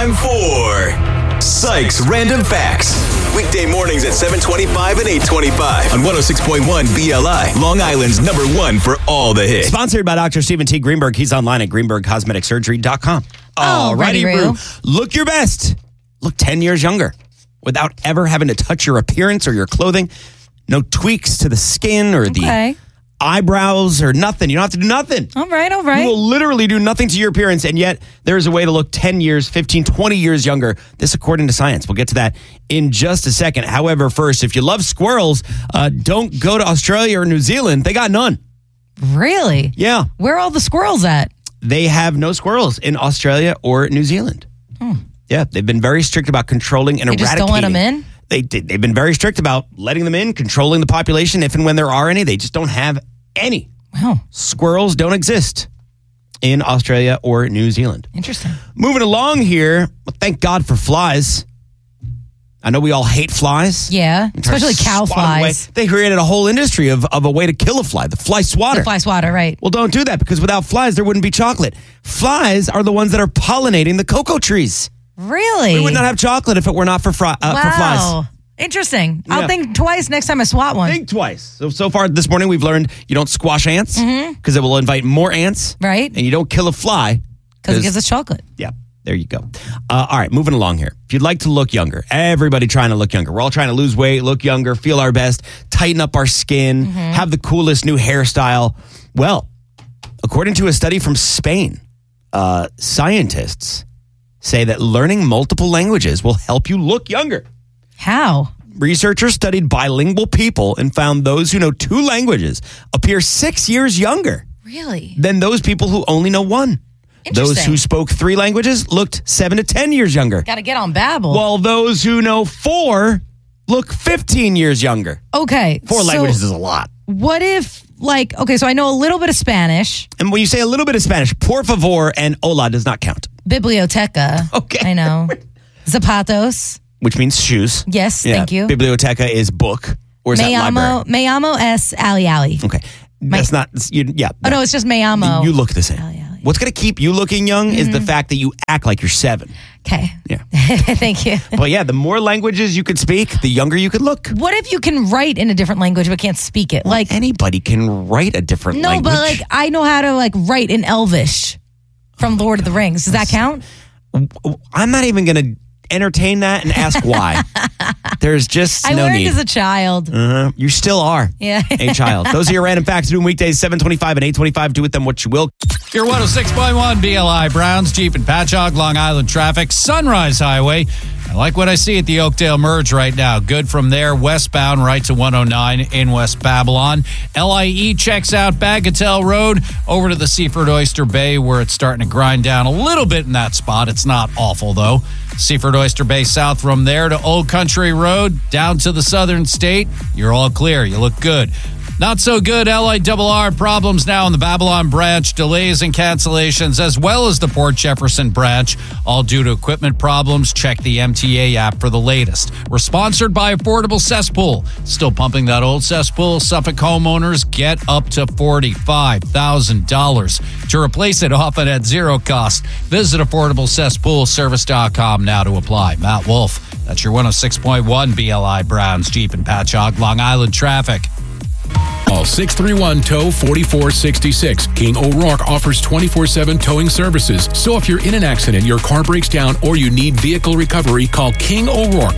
time for Sykes Random Facts. Weekday mornings at 7:25 and 8:25 on 106.1 BLI, Long Island's #1 for all the hits. Sponsored by Dr. Stephen T. Greenberg. He's online at greenbergcosmeticsurgery.com. Alrighty, Roo. Look your best. Look 10 years younger without ever having to touch your appearance or your clothing. No tweaks to the skin or the eyebrows or nothing. You don't have to do nothing. All right. You will literally do nothing to your appearance, and yet there is a way to look 10 years, 15, 20 years younger. This according to science. We'll get to that in just a second. However, first, if you love squirrels, don't go to Australia or New Zealand. They got none. Really? Yeah. Where are all the squirrels at? They have no squirrels in Australia or New Zealand. Yeah, they've been very strict about controlling and eradicating. They just don't let them in? They've been very strict about letting them in, controlling the population. If and when there are any, they just don't have any. Wow. Squirrels don't exist in Australia or New Zealand. Interesting. Moving along here, well, thank God for flies. I know we all hate flies. Yeah, especially cow flies. They created a whole industry of a way to kill a fly, the fly swatter. The fly swatter, right. Well, don't do that, because without flies, there wouldn't be chocolate. Flies are the ones that are pollinating the cocoa trees. Really? We would not have chocolate if it were not for flies. Wow. Interesting. Yeah. I'll think twice next time I swat one. Think twice. So far this morning, we've learned you don't squash ants because it will invite more ants. Right. And you don't kill a fly. Because it gives us chocolate. Yeah. There you go. All right, moving along here. If you'd like to look younger, everybody trying to look younger. We're all trying to lose weight, look younger, feel our best, tighten up our skin, have the coolest new hairstyle. Well, according to a study from Spain, scientists say that learning multiple languages will help you look younger. How? Researchers studied bilingual people and found those who know 2 languages appear 6 years younger. Really? Than those people who only know 1. Those who spoke 3 languages looked 7 to 10 years younger. Got to get on Babbel. While those who know 4 look 15 years younger. Okay. 4 languages is a lot. What if, so I know a little bit of Spanish. And when you say a little bit of Spanish, por favor and hola does not count. Biblioteca. Okay. I know. Zapatos. Which means shoes. Yes, thank you. Biblioteca is book. Or is that library? Me llamo es Ali Ali. Okay. That's not, yeah. Oh, no, it's just me llamo. You look the same. Ali Ali. What's going to keep you looking young is the fact that you act like you're 7. Okay. Yeah. Thank you. But yeah, the more languages you could speak, the younger you could look. What if you can write in a different language but can't speak it? Well, anybody can write a different language. No, but I know how to write in Elvish from Lord of the Rings. Does that count? I'm not even going to entertain that and ask why. There's just I no learned need. as a child. You still are a child. Those are your random facts. Doing weekdays 7:25 and 8:25. Do with them what you will. Your 106.1 BLI Browns, Jeep and Patchogue, Long Island traffic, Sunrise Highway. I like what I see at the Oakdale Merge right now. Good from there, westbound right to 109 in West Babylon. LIE checks out Bagatelle Road over to the Seaford Oyster Bay where it's starting to grind down a little bit in that spot. It's not awful, though. Seaford Oyster Bay south from there to Old Country Road, down to the Southern State. You're all clear. You look good. Not so good LIRR problems now in the Babylon branch, delays and cancellations, as well as the Port Jefferson branch, all due to equipment problems. Check the MTA app for the latest. We're sponsored by Affordable Cesspool. Still pumping that old cesspool? Suffolk homeowners get up to $45,000 to replace it, often at zero cost. Visit AffordableCesspoolService.com now to apply. Matt Wolf, that's your 106.1 BLI Browns, Jeep and Patchogue, Long Island traffic. Call 631-TOW-4466. King O'Rourke offers 24/7 towing services. So if you're in an accident, your car breaks down, or you need vehicle recovery, call King O'Rourke,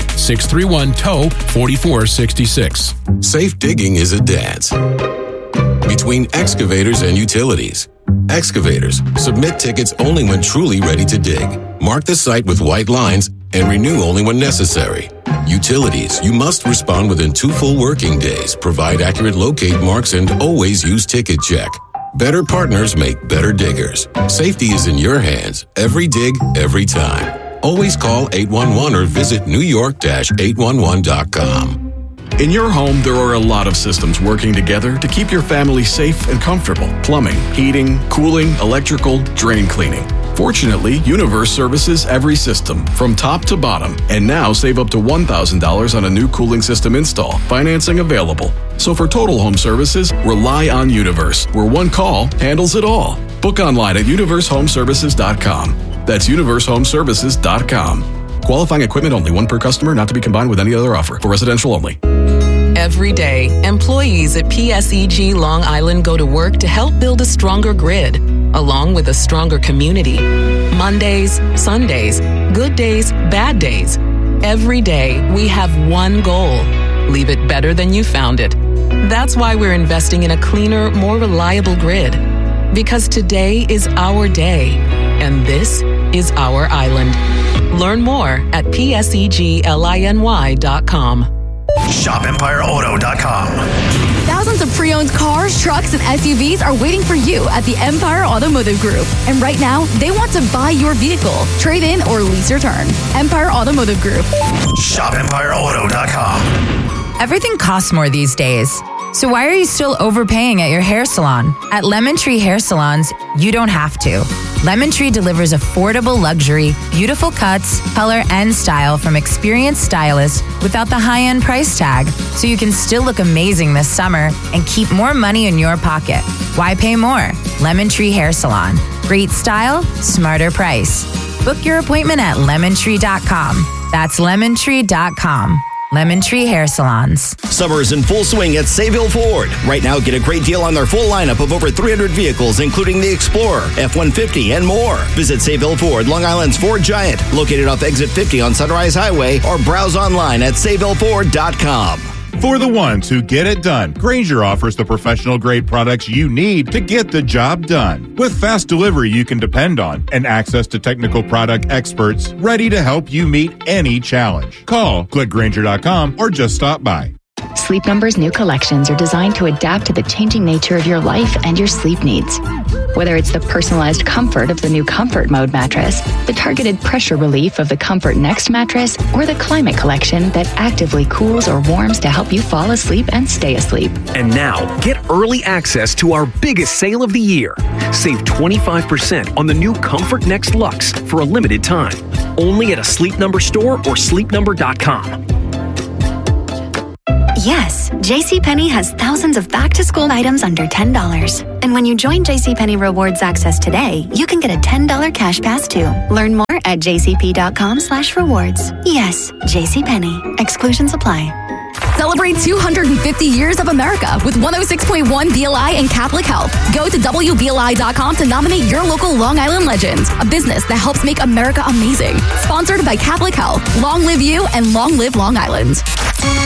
631-TOW-4466. Safe digging is a dance between excavators and utilities. Excavators submit tickets only when truly ready to dig. Mark the site with white lines and renew only when necessary. Utilities, you must respond within 2 full working days, provide accurate locate marks, and always use Ticket Check. Better partners make better diggers. Safety is in your hands. Every dig, every time. Always call 811 or visit newyork-811.com. In your home, there are a lot of systems working together to keep your family safe and comfortable. Plumbing, heating, cooling, electrical, drain cleaning. Fortunately, Universe services every system from top to bottom. And now save up to $1,000 on a new cooling system install. Financing available. So for total home services, rely on Universe, where one call handles it all. Book online at universehomeservices.com. That's universehomeservices.com. Qualifying equipment only, one per customer, not to be combined with any other offer. For residential only. Every day, employees at PSEG Long Island go to work to help build a stronger grid, along with a stronger community. Mondays, Sundays, good days, bad days. Every day, we have one goal: leave it better than you found it. That's why we're investing in a cleaner, more reliable grid. Because today is our day, and this is our island. Learn more at psegliny.com. ShopEmpireAuto.com. Thousands of pre-owned cars, trucks, and SUVs are waiting for you at the Empire Automotive Group. And right now, they want to buy your vehicle, trade in, or lease your turn. Empire Automotive Group. ShopEmpireAuto.com. Everything costs more these days. So why are you still overpaying at your hair salon? At Lemon Tree Hair Salons, you don't have to. Lemon Tree delivers affordable luxury, beautiful cuts, color, and style from experienced stylists without the high-end price tag, so you can still look amazing this summer and keep more money in your pocket. Why pay more? Lemon Tree Hair Salon. Great style, smarter price. Book your appointment at lemontree.com. That's lemontree.com. Lemon Tree Hair Salons. Summer is in full swing at Sayville Ford. Right now, get a great deal on their full lineup of over 300 vehicles, including the Explorer, F-150, and more. Visit Sayville Ford, Long Island's Ford Giant, located off Exit 50 on Sunrise Highway, or browse online at SayvilleFord.com. For the ones who get it done, Grainger offers the professional-grade products you need to get the job done. With fast delivery you can depend on and access to technical product experts ready to help you meet any challenge. Call, click Grainger.com, or just stop by. Sleep Number's new collections are designed to adapt to the changing nature of your life and your sleep needs. Whether it's the personalized comfort of the new Comfort Mode mattress, the targeted pressure relief of the Comfort Next mattress, or the Climate Collection that actively cools or warms to help you fall asleep and stay asleep. And now, get early access to our biggest sale of the year. Save 25% on the new Comfort Next Luxe for a limited time. Only at a Sleep Number store or sleepnumber.com. Yes, JCPenney has thousands of back-to-school items under $10. And when you join JCPenney Rewards Access today, you can get a $10 cash pass too. Learn more at jcp.com/rewards. Yes, JCPenney. Exclusions apply. Celebrate 250 years of America with 106.1 BLI and Catholic Health. Go to WBLI.com to nominate your local Long Island legend, a business that helps make America amazing. Sponsored by Catholic Health. Long live you and long live Long Island.